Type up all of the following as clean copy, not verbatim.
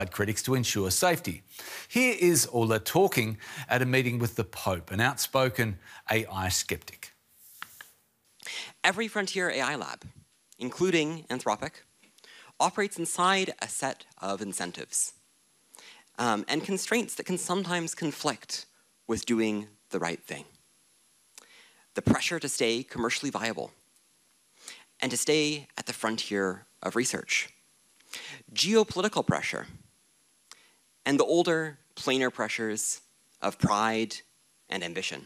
critics to ensure safety. Here is Ola talking at a meeting with the Pope, an outspoken AI skeptic. Every frontier AI lab, including Anthropic, operates inside a set of incentives and constraints that can sometimes conflict with doing the right thing. The pressure to stay commercially viable and to stay at the frontier of research. Geopolitical pressure and the older, plainer pressures of pride and ambition.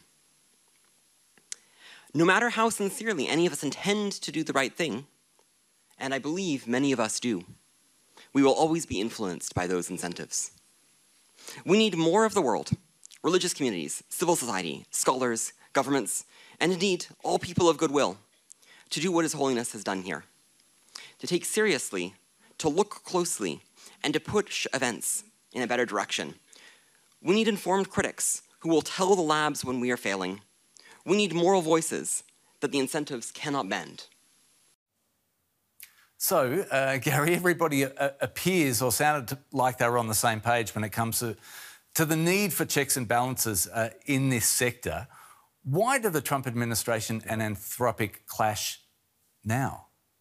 No matter how sincerely any of us intend to do the right thing, and I believe many of us do, we will always be influenced by those incentives. We need more of the world, religious communities, civil society, scholars, governments, and indeed all people of goodwill, to do what His Holiness has done here. To take seriously, to look closely, and to push events in a better direction. We need informed critics who will tell the labs when we are failing. We need moral voices that the incentives cannot bend. So, Gary, everybody appears or sounded like they were on the same page when it comes to the need for checks and balances in this sector. Why do the Trump administration and Anthropic clash now?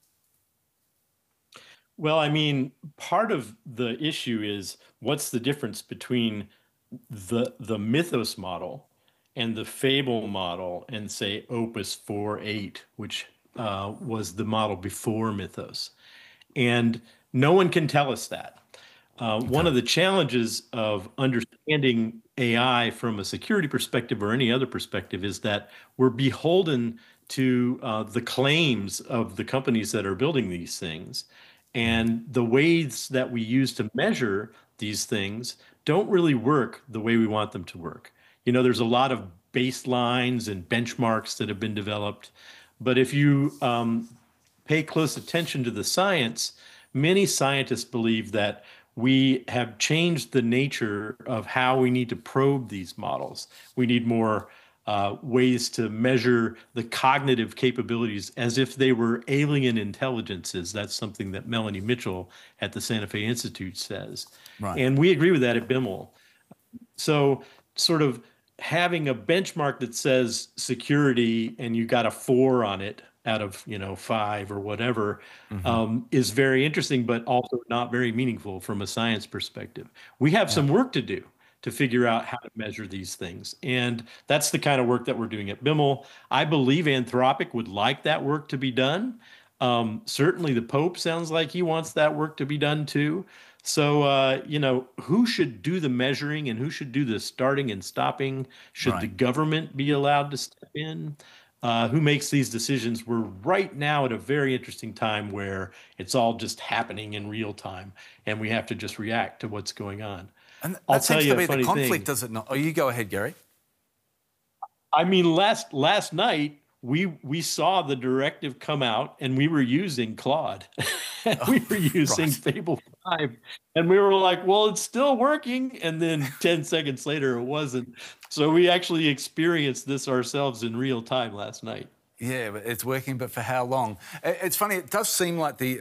Well, I mean, part of the issue is what's the difference between the Mythos model and the Fable model and, say, Opus 4.8, which was the model before Mythos. And no one can tell us that. One of the challenges of understanding AI from a security perspective or any other perspective is that we're beholden to the claims of the companies that are building these things. And the ways that we use to measure these things don't really work the way we want them to work. You know, there's a lot of baselines and benchmarks that have been developed. But if you pay close attention to the science, many scientists believe that we have changed the nature of how we need to probe these models. We need more ways to measure the cognitive capabilities as if they were alien intelligences. That's something that Melanie Mitchell at the Santa Fe Institute says. Right. And we agree with that at BIML. So sort of having a benchmark that says security and you got a 4 on it out of 5 or whatever is very interesting, but also not very meaningful from a science perspective. We have some work to do to figure out how to measure these things. And that's the kind of work that we're doing at BIML. I believe Anthropic would like that work to be done. Certainly the Pope sounds like he wants that work to be done too. So, who should do the measuring and who should do the starting and stopping? Should the government be allowed to step in? Who makes these decisions? We're right now at a very interesting time where it's all just happening in real time and we have to just react to what's going on. And that seems to be the conflict, does it not? Oh, you go ahead, Gary. I mean, last night, we saw the directive come out and we were using Claude. We were using Fable 5. And we were like, well, it's still working. And then 10 seconds later, it wasn't. So we actually experienced this ourselves in real time last night. Yeah, but it's working, but for how long? It's funny, it does seem like the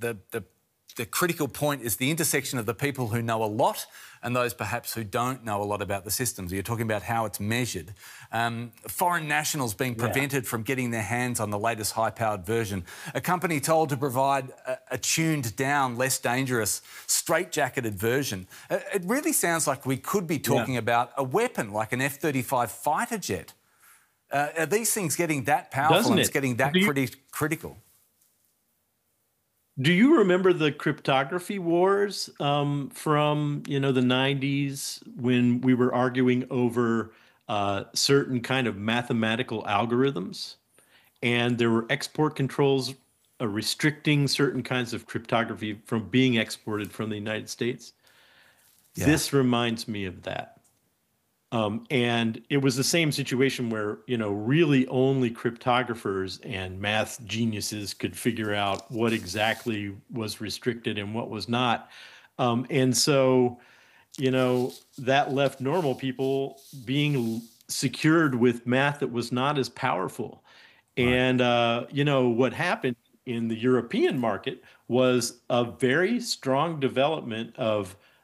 critical point is the intersection of the people who know a lot and those perhaps who don't know a lot about the systems. You're talking about how it's measured. Foreign nationals being prevented from getting their hands on the latest high-powered version. A company told to provide a tuned-down, less dangerous, straight-jacketed version. It really sounds like we could be talking about a weapon like an F-35 fighter jet. Are these things getting that powerful and it's getting that critical? Do you remember the cryptography wars from the 90s when we were arguing over certain kind of mathematical algorithms, and there were export controls restricting certain kinds of cryptography from being exported from the United States? Yeah. This reminds me of that. And it was the same situation where, really only cryptographers and math geniuses could figure out what exactly was restricted and what was not. And so, that left normal people being secured with math that was not as powerful. Right. And, what happened in the European market was a very strong development of